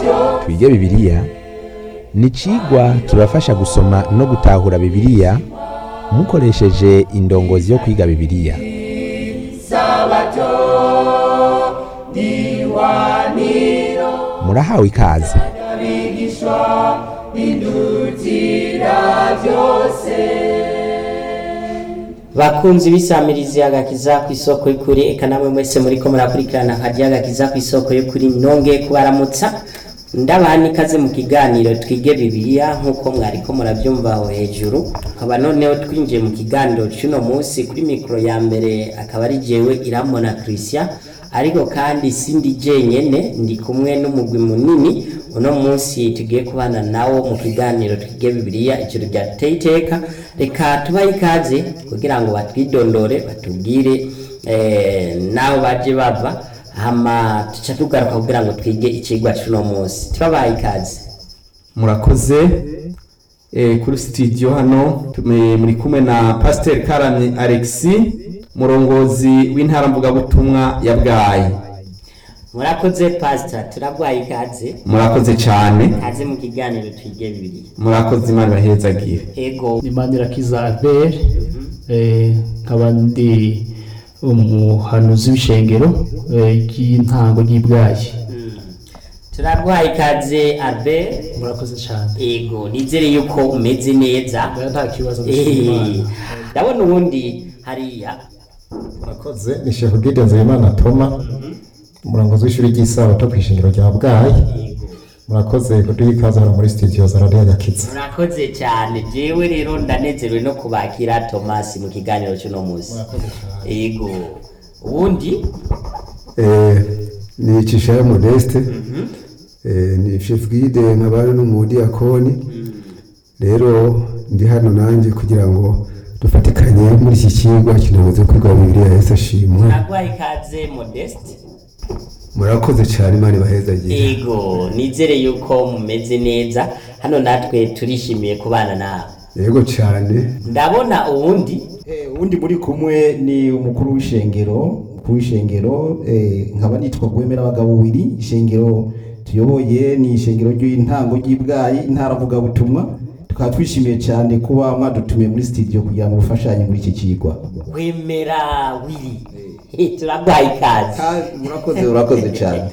twige bibiliya ni icigwa kibafasha gusoma no gutahura bibiliya mukoresheje indongozi yo kwiga bibiliya. Murahawe ikaze. Bakunzi bisamirizi agakiza ku isoko y'ukuri, eka namwe mwese muriko murakurikirana hadiya agakiza ku isoko y'ukuri, nonge kubaramutsa ndabana ikaze mu kiganiro twige bibiliya nk'uko mwariko muravyumva aho hejuru. Akaba noneho twinjiye mu kiganiro cy'uno munsi, kuri mikro ya mbere akaba ari jewe Iramona Christian, ariko kandi sindi jenyene, ndi kumwe n'umugwi munini. Uno munsi tugiye kubana nawo mu kiganiro twige bibiliya ijuru rya Teyiteka. Reka tubahe ikaze kugira ngo batwidondore, batubwire naho baje bava, hama tuca tugaruka kugira ngo twige icigwa c'uno munsi. Tubahe ikaze. Murakoze. Kuri studio hano muri kumwe na Pastor Karame Alexis, murongozi w'intara mvugabutumwa ya Bwayi. Murakoze Pastor, turabwaye ikaze. Murakoze cyane. Kaze mu kiganiro twige bibiliya. Murakoze, Imana ibahezagire. Ego. Nimandirakiza Albert, nkaba ndi umuhanuzi w'ishengero ry'intango ry'Ibwayi. Turabwaye ikaze Albert. Murakoze cyane. Ego, nizere yuko umeze neza. Nta kibazo. Ndabona ubundi hariya. Murakoze, ni Shefu Gideon Nzeyimana Toma, umurongozi w'ishuri ry'isabato ku ishingiro rya Bwayi. Murakoze kuduha ikaze hano muri studio za Radio Agakiza. Murakoze cyane. Jewe rero ndanezerewe no kubakira Thomas mu kiganiro cy'uno munsi. Ego. Ubundi ni Cishayo Modeste, ni Chef Guide nkabana n'umudiakoni. Rero ndi hano nanjye kugira ngo dufatikanye muri iki kigwa kinoze kwigwa bibiliya. Yesu ashimwe. Nagwaye ikaze Modeste. Murakoze cyane, Imana ibahezagire. Ego, nizere yuko mumeze neza. Hano natwe turishimiye kubana nawe. Yego cyane. Ndabona uwundi muri kumwe ni umukuru w'ishengero, nkaba nitwa Gwemera Abagabo Wiri. Ishengero tuyoboye ni ishengero ry'intango ry'Ibwayi, intara mvugabutumwa. Tukaba twishimiye cyane kuba mwadutumiye muri studio kugira ngo mufashanye muri iki kigwa. Gwemera Wiri, turagwaye ikaze. Urakoze cyane.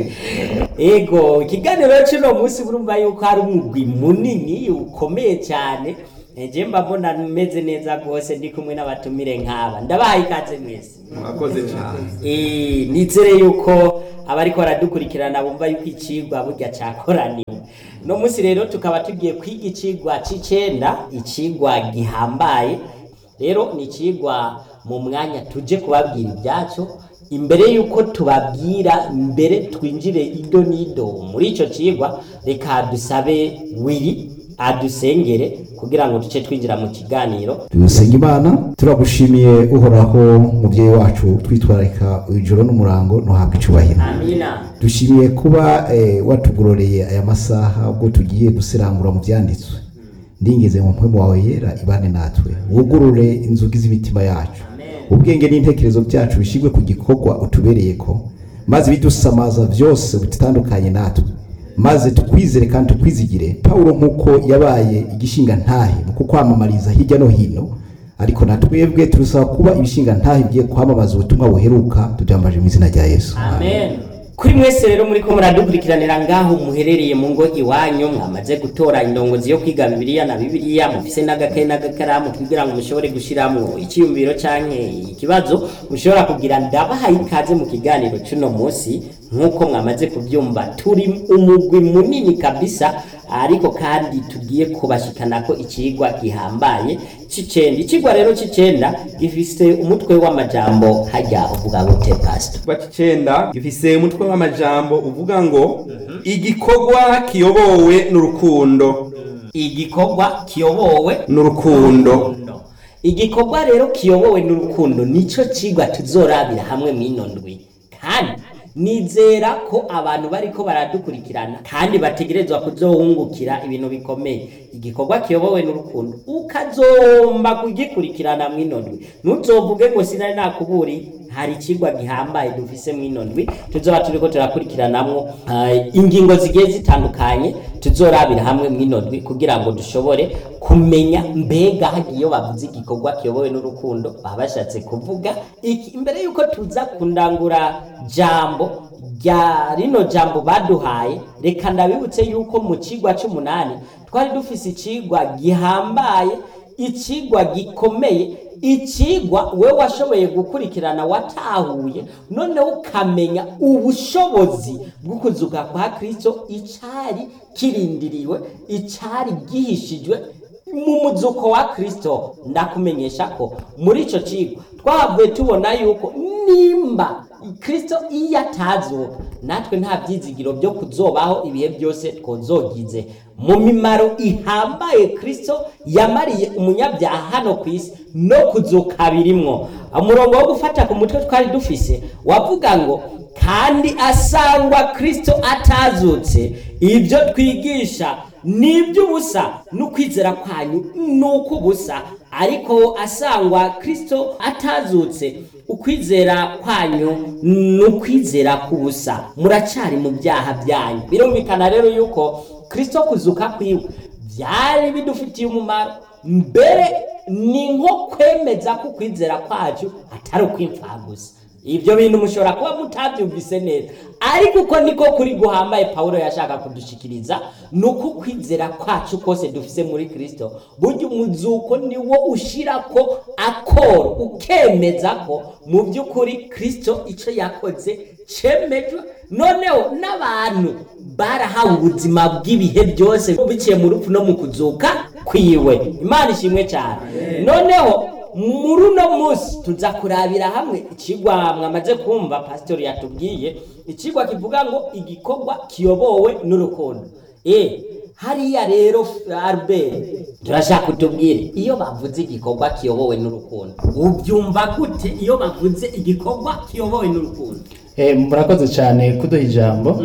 Ego, ikiganiro cy'uno munsi urumva yuko hari umugwi munini ukomeye cyane. Je mbabona meze neza rwose, ndi kumwe n'abatumire nk'aba. Ndabaha ikaze mwese. Murakoze cyane. Nizere yuko abariko baradukurikirana bumva yuko icigwa burya cyakoraniwe. No munsi rero tukaba tugiye kwiga icigwa c'icenda, icigwa gihambaye. Rero ni icigwa mu mwanya tuje kubabwira ibyaco. Imbere yuko tubabwira, mbere twinjire ido nido muri ico cigwa, reka dusabe Wiri adusengere kugira ngo duce twinjira mu kiganiro. Dusenga Imana. Turagushimiye uhoraho muvyeyi wacu, twitwararika ijoro n'umurango ntuhabwe icubahiro. Amina. Dushimiye kuba watugororeye aya masaha ubwo tugiye guserangura mu vyanditswe. Ndingeze mu mpwemu wawe yera ibane natwe, wugurure inzugi z'imitima yacu, ubwenge n'intekerezo byacu bishigwe ku gikorwa utubereyeko, maze bidusamaza vyose bitandukanye natwe, maze tukwizere kandi tukwizigire. Paulo nk'uko yabaye igishinga ntahe mu kwamamariza hirya no hino, ariko natwebwe turusaba kuba ibishinga ntahe bigiye kwamamaza ubutumwa buheruka. Tubyambaje mu izina rya Yesu. Amen. Kuri mwese rero muri ko muradukurikiranira ngaho muherereye mu ngo iwanyu, mwamaze gutora indongozi yo kwiga bibiliya na bibiliya, mufise n'agakaye n'agakaramu kugira ngo mushobore gushiramwo icyiyumviro canke ikibazo mushobora kugira. Ndabaha ikaze mu kiganiro cy'uno munsi. Nk'uko mwamaze kubyumva, turi umugwi munini kabisa, ariko kandi tugiye kubashikana ko icigwa gihambaye c'icenda. Icigwa rero c'icenda gifise umutwe w'amajambo hajya uvuga gute Pastor? Icigwa c'icenda gifise umutwe w'amajambo uvuga ngo igikorwa kiyobowe n'urukundo. Igikorwa kiyobowe n'urukundo. Igikorwa rero kiyobowe n'urukundo nico cigwa tuzorabira hamwe mw'ino ndwi, kandi nizera ko abantu bariko baradukurikirana kandi bategerezwa kuzohungukira ibintu bikomeye. Igikorwa kiyobowe n'urukundo ukazomba kugikurikirana mw'ino ndwi, ntuzovuge ngo sinari nakuburi hari ikigwa gihambaye dufise mw'ino ndwi tuzoba turiko turakurikiranamwo ingingo zigiye zitandukanye tuzorabira hamwe mw'ino ndwi kugira ngo dushobore kumenya mbega hagiye bavuze igikorwa kiyobowe n'urukundo baba bashatse kuvuga iki. Imbere yuko tuza kundangura jambo rya rino jambo baduhaye, reka ndabibutse yuko mu cigwa c'8 twari dufise icigwa gihambaye, icigwa gikomeye, icigwa we washoboye gukurikirana watahuye noneho ukamenya ubushobozi bwo kuzuka kwa Kristo, icari kirindiriwe, icari gihishijwe mu muzuko wa Kristo. Ndakumenyesha ko muri ico cigwa twavuye tubona yuko nimba Kristo iyo atazuka natwe nta byizigiro byo kuzobaho ibihe byose twozogize. Mu mimaro ihambaye Kristo yamariye umunyabyaha hano ku isi no kuzuka birimwo. Umurongo wo gufata ku mutwe twari dufise wavuga ngo kandi asangwa Kristo atazutse, ibyo twigisha n'iby'ubusa n'ukwizera kwanyu nuko ubusa, ariko asangwa Kristo atazutse ukwizera kwanyu n'ukwizera kubusa, muracari mu byaha byanyu. Birumvikana rero yuko Kristo kuzuka kwiwe byari bidufitiye umumaro, mbere ni nko kwemeza ko kwizera kwacu atari ukwimfa gusa. Ibyo bintu mushobora kuba mutabyumvise neza, ariko uko niko kuri guhambaye Paulo yashaka kudushikiriza, nuko kwizera kwacu kose dufise muri Kristo burya umuzuko niwo ushirako akoro, ukemeza ko mu by'ukuri Kristo ico yakoze cemejwe, noneho n'abantu barahawe ubuzima bw'ibihe byose biciye mu rupfu no mu kuzuka kwiwe. Imana ishimwe cyane. Noneho muri uno munsi tuza kurabira hamwe ikigwa mwamaze kumva pastori yatubwiye, ikigwa kivuga ngo igikorwa kiyobowe n'urukundo. Hariya rero Albert turashaka kutubwire, iyo bavuze igikorwa kiyobowe n'urukundo ubyumva gute? Iyo bavuze igikorwa kiyobowe n'urukundo. Murakoze cyane kuduha ijambo.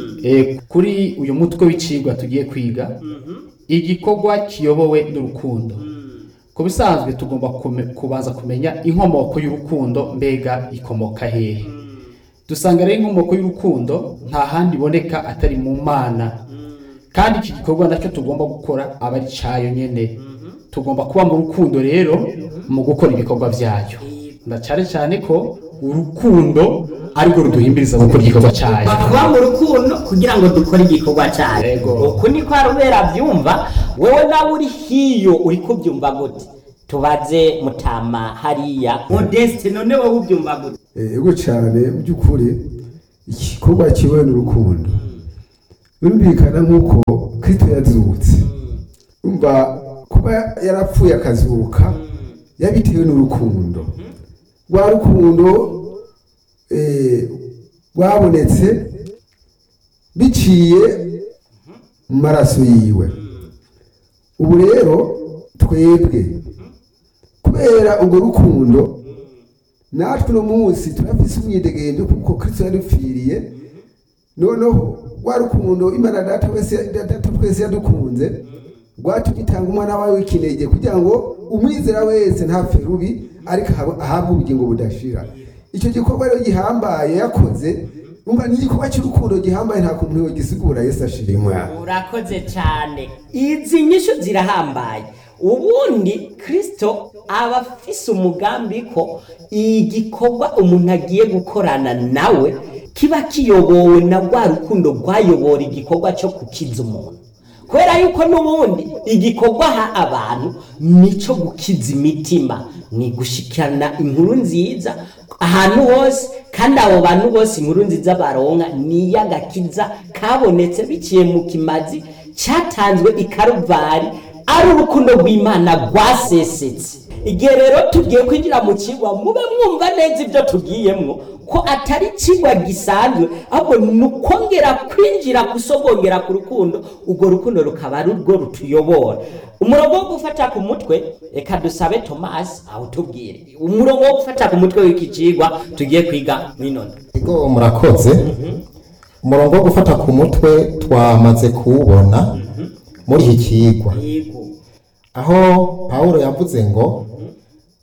Kuri uyu mutwe w'icigwa tugiye kwiga igikorwa kiyobowe n'urukundo, ku bisanzwe tugomba kubanza kumenya inkomoko y'urukundo, mbega ikomoka hehe. Dusanga rero inkomoko y'urukundo nta handi iboneka atari mu Mana, kandi iki gikorwa nacyo tugomba gukora aba ari cayo nyene. Tugomba kuba mu rukundo rero mu gukora ibikorwa byayo, ndacare cyane ko urukundo ariko ruduhimbiriza gukora igikorwa cyayo. Kuba mu rukundo kugira ngo dukore igikorwa cyayo, uku niko arubera byumva. Wewe nawe uri hiyo uri kubyumva gute? Tubaze Mutama hariya Modeste, none wowe ubyumva gute? Ego cyane mu by'ukuri igikorwa kiyobowe n'urukundo birumvikana nk'uko Kristo yazutse. Umva kuba yarapfuye akazuka yabitewe n'urukundo. Rwa rukundo rwabonetse biciye mu maraso yiwe. Ubu rero twebwe kubera urwo rukundo natwe no munsi turafise umwidegemvyo kuko Kristo yadupfiriye. Noneho rwa rukundo Imana data twese yadukunze rwatumye itanga umwana wawe w'ikinege kugira ngo umwizera wese ntapfe rubi ariko ahabwe ubugingo budashira. Icyo gikorwa rero gihambaye yakoze, umva ni igikorwa cy'urukundo gihambaye, nta kuntu yogisigura. Yesu ashimwe. Urakoze cyane. Izi nyisho zirahambaye. Ubundi Kristo aba afise umugambi ko igikorwa umuntu agiye gukorana nawe kiba kiyobowe na rwa rukundo rwayobora igikorwa cyo kukiza umuntu, kubera yuko n'ubundi igikorwa ha abantu nico gukiza imitima, ni gushikana inkuru nziza ahantu hose, kandi abo bantu bose inkuru nziza baronka ni y'agakiza kabonetse biciye mu kimazi cyatanzwe i Karuvari, ari urukundo rw'Imana rwasesetse. Igihe rero tugiye kwinjira mu kigwa mube mwumva neza ibyo tugiyemwo ko atari kigwa gisanzwe, ahubwo nukongera kwinjira kusogongera ku rukundo, ubwo rukundo rukaba rurwo rutuyobora. Umurongo wo gufata ku mutwe, reka dusabe Thomas awutubwire umurongo wo gufata ku mutwe w'iki kigwa tugiye kwiga mw'inono. Ego murakoze. Umurongo wo gufata ku mutwe twamaze kuwubona muri iki kigwa, aho Paulo yavuze ngo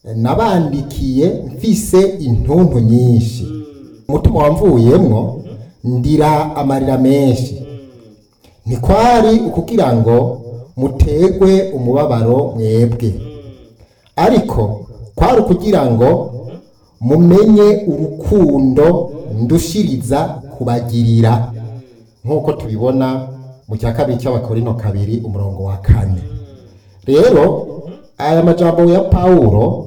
nabandikiye mfise intuntu nyinshi, umutima wamvuyemwo ndira amarira menshi. Ntikwari ukugira ngo mutegwe umubabaro mwebwe, ariko kwari ukugira ngo mumenye urukundo ndushiriza kubagirira, nk'uko tubibona mu cya kabiri cy'Abakorinto 2:4. Rero aya majambo ya Pawulo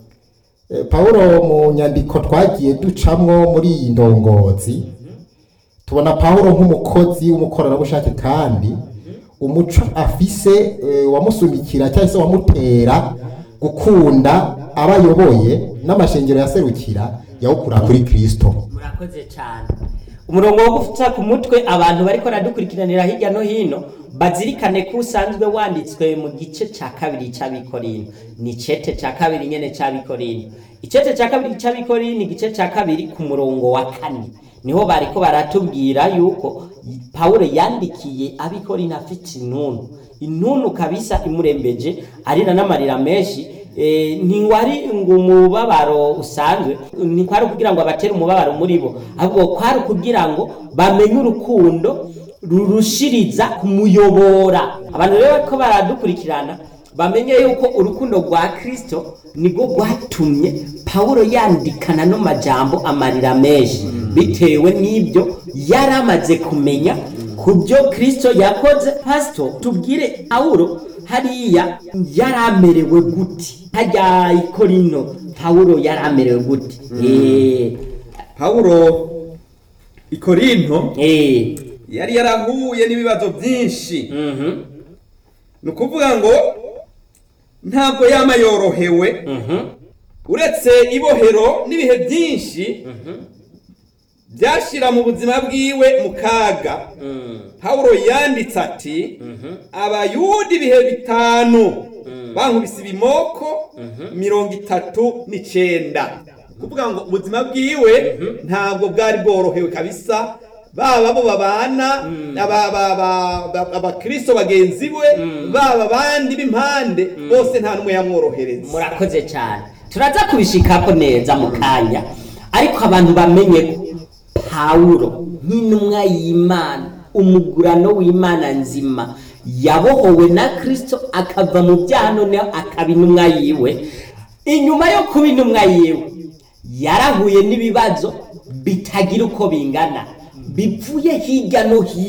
mu nyandiko twagiye ducamwo muri iyi ndongozi, tubona Pawulo nk'umukozi w'umukorerabushake kandi umuco afise wamusumikira cyangwa se wamutera gukunda abayoboye n'amashengero yaserukira yawukura kuri Kristo. Murakoze cyane. Umurongo wo gufutsa ku mutwe abantu bariko radukurikiranira hirya no hino bazirikane ko usanzwe wanditswe mu gice ca kabiri c'Abikorinto. Ni cete ca kabiri nyene c'Abikorinto. Icete ca kabiri c'Abikorinto igice ca kabiri ku murongo wa 4 niho bariko baratubwira yuko Pawulo yandikiye Abikorinto afite intuntu kabisa imurembeje arira n'amarira menshi. Ntiwari ngo umubabaro usanzwe, ntikwari kugira ngo abatere umubabaro muri bo, ahubwo kwari kugira ngo bamenye urukundo rurushiriza kumuyobora. Abantu rero ko baradukurikirana bamenye yuko urukundo rwa Kristo nibwo rwatumye Pawulo yandikana no majambo amarira menshi, bitewe n'ibyo yaramaze kumenya kubyo Kristo yakoze. Pastor, tubwire Pawulo hariya yaramerewe guti, hajya Ikorinto Pawulo yaramerewe guti? Pawulo Ikorinto yari yarahuye n'ibibazo byinshi. Ni ukuvuga ngo ntabwo yama yorohewe, uretse ibohero n'ibihe byinshi byashira mu buzima bwiwe mu kaga. Pawulo yanditse ati abayuda ibihe 5 bankubise ibimoko 39. Kuvuga ngo ubuzima bwiwe ntabwo bwari bworohewe kabisa, baba bo babana abakristo bagenzi we, baba bandi b'impande bose nta numwe yamworohereza. Murakoze cyane, turaza kubishikako neza mu kanya, ariko abantu bamenye ko Pawulo nk'intumwa y'Imana, umugurano w'Imana nzima, yabohowe na Kristo akava mu byaha noneho akaba intumwa yiwe. Inyuma yo kuba intumwa yiwe yarahuye n'ibibazo bitagira uko bingana, bivuye hirya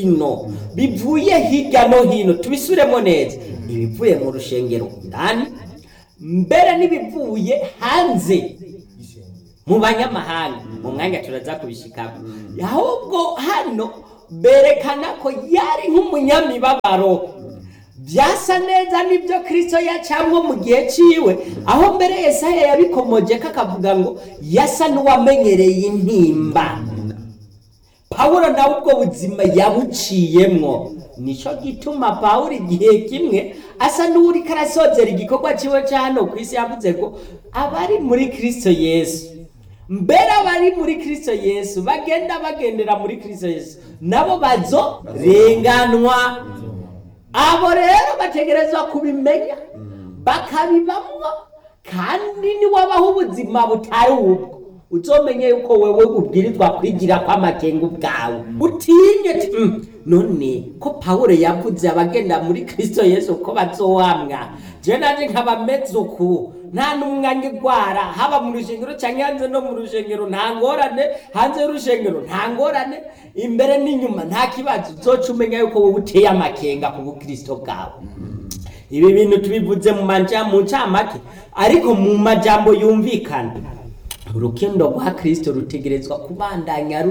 no hino, tubisubiremo neza, ibivuye mu rushengero ndani, mbere n'ibivuye hanze mu banyamahanga. Mu mwanya turaza kubishikako, ahubwo hano berekana ko yari nk'umunyamibabaro. Byasa neza nibyo Kristo yacamwo mu gihe ciwe, aho mbere Yesaya yabikomoje kakavuga ngo yasa n'uwamenyereye intimba. Pawulo nawe ubwo buzima yabuciyemwo, nico gituma Pawulo igihe kimwe asa n'uri karasozera igikorwa ciwe cyano kwisi, yavuze ko abari muri Kristo Yesu, mbere abari muri Kristo Yesu bagendera muri Kristo Yesu nabo bazorenganwa. Abo rero bategerezwa kubimenya bakabibamwo, kandi ni wabaho ubuzima butari ubwo uzomenye yuko wewe ubwirizwa kwigira kwa makenga ubwawe, utinye none ko Pawulo yavuze abagenda muri Kristo Yesu ko bazowamwa. Je nanje nkabameze uku, nta numwanya igwara, haba mu rushengero cyangwa hanze no mu rushengero nta ngorane, hanze y'urushengero nta ngorane, imbere n'inyuma nta kibazo. Uzoca umenya yuko wowe uteye amakenga ku bukristo bwawe. Ibi bintu tubivuze mu ncamake, ariko mu majambo yumvikana. Urukundo rwa Kristo rutegerezwa kubandanya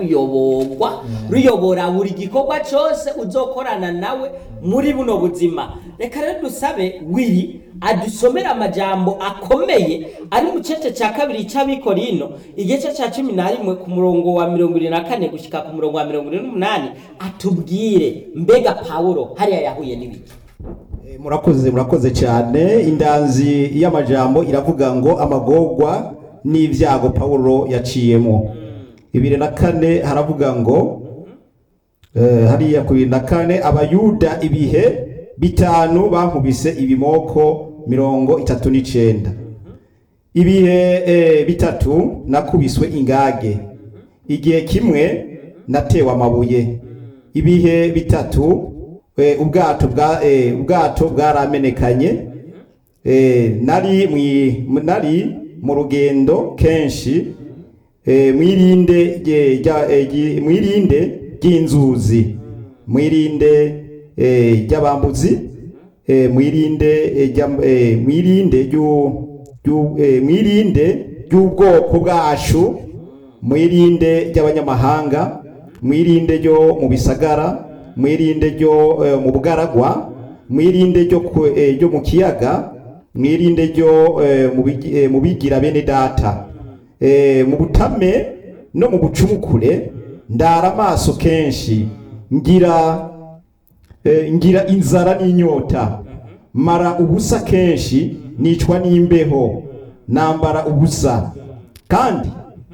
ruyobora buri gikorwa cyose uzokorana nawe muri buno buzima. Reka rero dusabe Willy adusomera amajambo akomeye ari mu cece cya kabiri c'Abikorinto igice cya 11 ku murongo wa 24 gushika ku murongo wa 28, atubwire mbega Pawulo hariya yahuye n'ibiki. Murakoze cyane. Indanzi y'amajambo iravuga ngo amagorwa n'ibyago Pawulo yaciyemo. 24 haravuga ngo hariya ku 24 abayuda ibihe 5 bankubise ibimoko 39. ibihe bitatu nakubiswe ingage, igihe kimwe natewe amabuye, ibihe bitatu ubwato bwaramenekanye, nari mu rugendo kenshi, mwirinde ry'inzuzi, mwirinde ry'abambuzi, mwirinde ry'ubwoko bwacu, mwirinde ry'abanyamahanga, mwirinde ryo mu bisagara, mwirinde ryo mu bugaragwa, mwirinde ryo mu kiyaga, mwirinde ryo mu bigira bene data, mu butame no mu bucumukure ndara amaso kenshi, ngira inzara n'inyota, mara ubusa kenshi, nicwa n'imbeho, nambara ubusa, kandi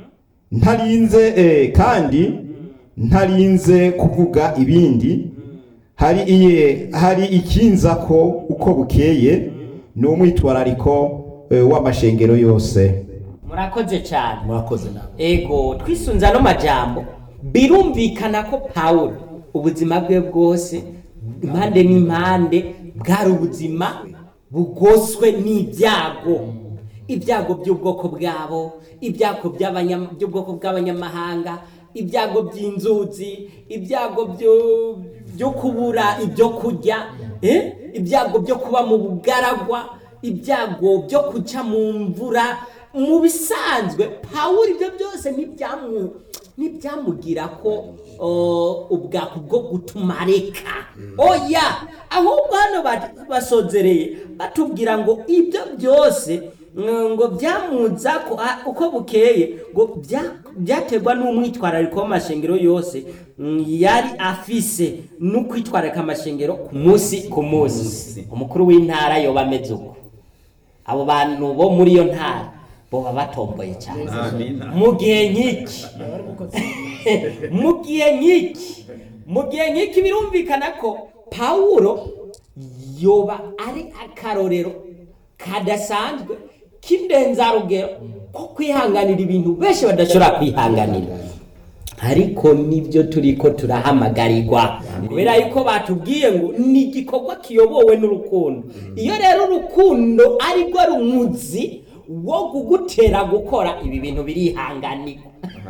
ntarinze kuvuga ibindi, hari ikinza ko uko bukeye ni umwitwarariko w'amashengero yose. Murakoze cyane. Murakoze nawe. Ego twisunza no majambo birumvikana ko Pawulo ubuzima bwe bwose impande n'impande bwari ubuzima bugoswe ibyago by'ubwoko bwabo, ibyago by'ubwoko bw'abanyamahanga, ibyago by'inzuzi, ibyago byo kubura ibyo kurya, ibyago byo kuba mu bugaragwa, ibyago byo kuca mu mvura. Mu bisanzwe Pawulo ibyo byose ntibyamugira ko ubwako bwo gutuma reka, oya, ahubwo hano basozereye batubwira ngo ibyo byose ngo byamuza ko uko bukeye ngo byaterwa n'umwitwarariko w'amashengero yose yari afise n'ukwitwararika amashengero ku munsi. Umukuru w'intara yoba ameze uko, abo bantu bo muri iyo ntara boba batomboye cyane mu gihe nk'iki birumvikana ko Pawulo yoba ari akarorero kadasanzwe k'indenzarugero ko kwihanganira ibintu benshi badashobora kwihanganira, ariko nibyo turiko turahamagarirwa kubera yuko batubwiye ngo ni igikorwa kiyobowe n'urukundo. Iyo rero urukundo ari rwo rumuzi wo kugutera gukora ibi bintu birihanganirwa.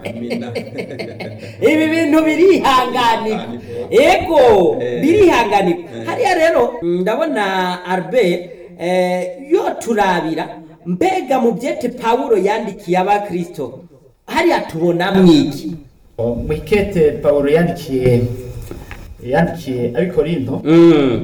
Ibi bintu birihanganirwa, ego birihanganirwa. Hariya rero ndabona Albert yo turabira mbega mu byete Pawulo yandikiye abakristo hariya tubona mwiki mwikete Pawulo yandikiye abikorinto